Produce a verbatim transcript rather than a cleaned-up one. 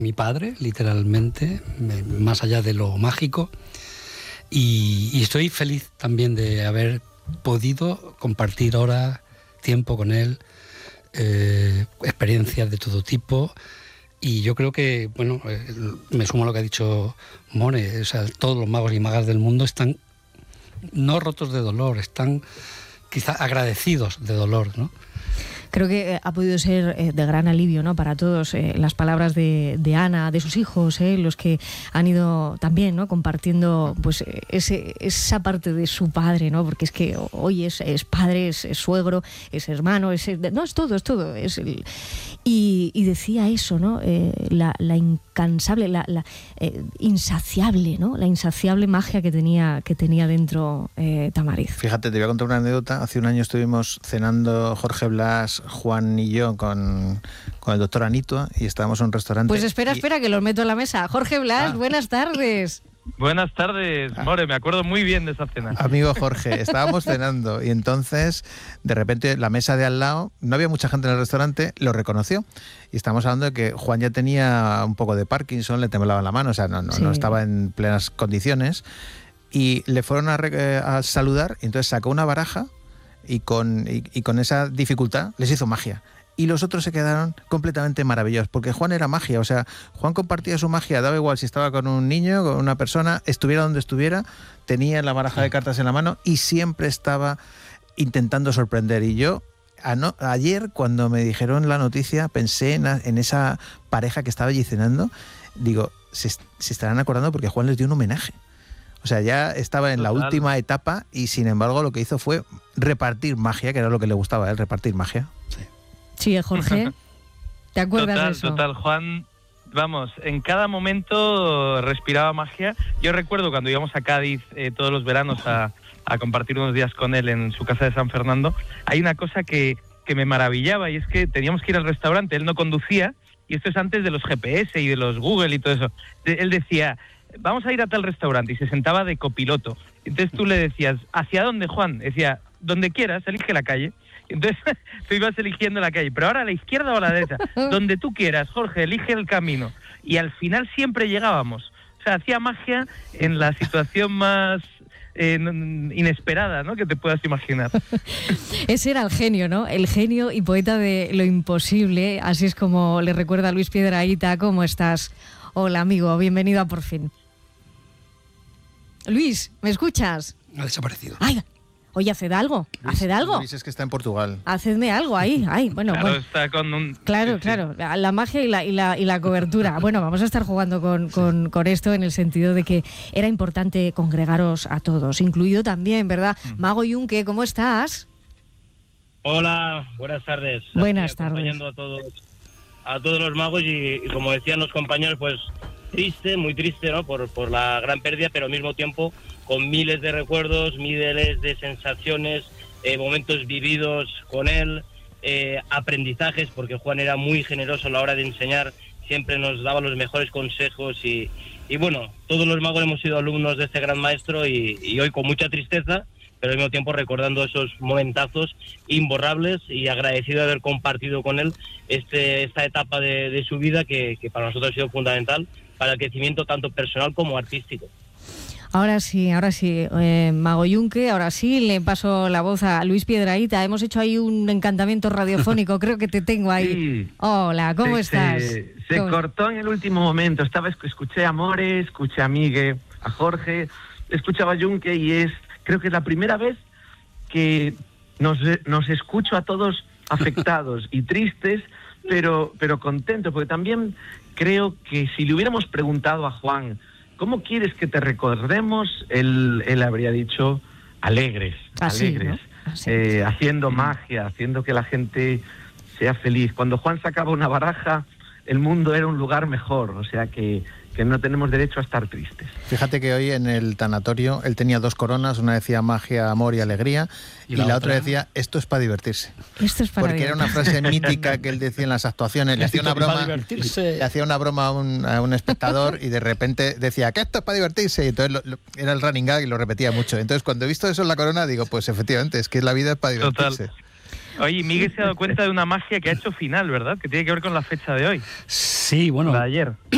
mi padre, literalmente, más allá de lo mágico. Y, y estoy feliz también de haber podido compartir horas, tiempo con él, eh, experiencias de todo tipo. Y yo creo que, bueno, eh, me sumo a lo que ha dicho More, o sea, todos los magos y magas del mundo están no rotos de dolor, están quizá agradecidos de dolor, ¿no? Creo que ha podido ser eh, de gran alivio, ¿no?, para todos eh, las palabras de, de Ana, de sus hijos, eh, los que han ido también, ¿no?, compartiendo pues ese, esa parte de su padre, ¿no?, porque es que hoy es, es padre, es, es suegro, es hermano, es, no, es todo, es todo. Es el, y, y decía eso, ¿no?, eh, la, la incansable, la, la eh, insaciable, ¿no?, la insaciable magia que tenía, que tenía dentro eh, Tamariz. Fíjate, te voy a contar una anécdota. Hace un año estuvimos cenando Jorge Blas, Juan y yo con, con el doctor Anitua y estábamos en un restaurante. Pues espera, y... espera, que los meto en la mesa. Jorge Blas, ah. buenas tardes. Buenas tardes, More, me acuerdo muy bien de esa cena. Amigo Jorge, estábamos cenando y entonces de repente la mesa de al lado, no había mucha gente en el restaurante, lo reconoció. Y estamos hablando de que Juan ya tenía un poco de Parkinson, le temblaba la mano, o sea, no, no, sí. no estaba en plenas condiciones. Y le fueron a, a saludar y entonces sacó una baraja y con, y, y con esa dificultad les hizo magia. Y los otros se quedaron completamente maravillados, porque Juan era magia, o sea, Juan compartía su magia, daba igual si estaba con un niño, con una persona, estuviera donde estuviera, tenía la baraja de cartas en la mano y siempre estaba intentando sorprender. Y yo, ano, ayer cuando me dijeron la noticia, pensé en, en esa pareja que estaba allí cenando, digo, se, se estarán acordando porque Juan les dio un homenaje. O sea, ya estaba en Total. la última etapa y sin embargo lo que hizo fue repartir magia, que era lo que le gustaba a él, repartir magia. Sí. Sí, Jorge, ¿te acuerdas total, de eso? Total, Juan, vamos, en cada momento respiraba magia. Yo recuerdo cuando íbamos a Cádiz eh, todos los veranos a, a compartir unos días con él en su casa de San Fernando, hay una cosa que, que me maravillaba y es que teníamos que ir al restaurante, él no conducía, y esto es antes de los G P S y de los Google y todo eso. Él decía, vamos a ir a tal restaurante, y se sentaba de copiloto. Entonces tú le decías, ¿hacia dónde, Juan? Decía, donde quieras, elige la calle. Entonces tú ibas eligiendo la calle, pero ahora a la izquierda o a la derecha, donde tú quieras, Jorge, elige el camino. Y al final siempre llegábamos. O sea, hacía magia en la situación más eh, inesperada, ¿no?, que te puedas imaginar. Ese era el genio, ¿no? El genio y poeta de lo imposible. Así es como le recuerda a Luis Piedrahita. ¿Cómo estás? Hola, amigo, bienvenido a Por Fin. Luis, ¿me escuchas? Ha desaparecido. ¡Ay! Oye, haced algo, Luis, haced algo. Luis es que está en Portugal. Hacedme algo ahí, ahí, bueno, claro, bueno. Está con un... Claro, sí, sí. claro, la magia y la, y la, y la cobertura. Bueno, vamos a estar jugando con, con, con esto en el sentido de que era importante congregaros a todos, incluido también, ¿verdad? Mm. Mago Yunque, ¿cómo estás? Hola, buenas tardes. Buenas Aquí acompañando tardes. a todos, a todos los magos y, y como decían los compañeros, pues triste, muy triste, ¿no? Por, por la gran pérdida, pero al mismo tiempo con miles de recuerdos, miles de sensaciones, eh, momentos vividos con él, eh, aprendizajes, porque Juan era muy generoso a la hora de enseñar, siempre nos daba los mejores consejos y, y bueno, todos los magos hemos sido alumnos de este gran maestro y, y hoy con mucha tristeza, pero al mismo tiempo recordando esos momentazos imborrables y agradecido de haber compartido con él este, esta etapa de, de su vida que, que para nosotros ha sido fundamental para el crecimiento tanto personal como artístico. Ahora sí, ahora sí, eh, Mago Yunque, ahora sí, le paso la voz a Luis Piedrahita. Hemos hecho ahí un encantamiento radiofónico, creo que te tengo ahí. Sí. Hola, ¿cómo se, estás? Se, se ¿Cómo? cortó en el último momento, estaba escuché a More, escuché a Migue, a Jorge, escuchaba a Yunque y es, creo que es la primera vez que nos, nos escucho a todos afectados y tristes, pero, pero contentos, porque también creo que si le hubiéramos preguntado a Juan, ¿cómo quieres que te recordemos? Él, él habría dicho alegres, Así, alegres, ¿no? Así. Eh, haciendo magia, haciendo que la gente sea feliz. Cuando Juan sacaba una baraja, el mundo era un lugar mejor, o sea que, que no tenemos derecho a estar tristes. Fíjate que hoy en el tanatorio él tenía dos coronas, una decía magia, amor y alegría, y, y la, la otra decía esto es para divertirse. Esto es para Porque divertirse. Era una frase mítica que él decía en las actuaciones, le hacía una broma, le hacía una broma a un, a un espectador y de repente decía que esto es para divertirse, y entonces lo, lo, era el running gag y lo repetía mucho. Entonces cuando he visto eso en la corona digo, pues efectivamente, es que la vida es para divertirse. Total. Oye, Miguel se ha dado cuenta de una magia que ha hecho final, ¿verdad? Que tiene que ver con la fecha de hoy. Sí, bueno. La de ayer.